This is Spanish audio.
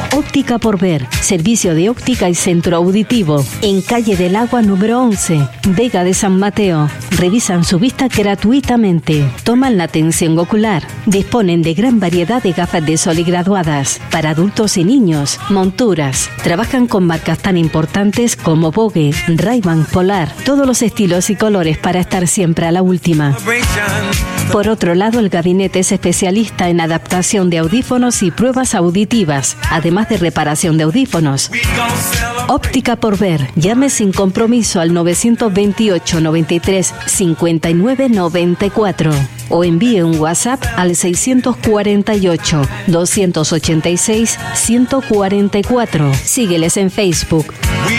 Óptica por Ver, servicio de óptica y centro auditivo, en Calle del Agua número 11, Vega de San Mateo. Revisan su vista gratuitamente, toman la atención ocular, disponen de gran variedad de gafas de sol y graduadas, para adultos y niños, monturas. Trabajan con marcas tan importantes como Vogue, Ray-Ban, Polar, todos los estilos y colores para estar siempre a la última. Por otro lado, el gabinete es especialista en adaptación de audífonos y pruebas auditivas, además de reparación de audífonos. Óptica por Ver. Llame sin compromiso al 928 93 59 94 o envíe un WhatsApp al 648 286 144. Sígueles en Facebook.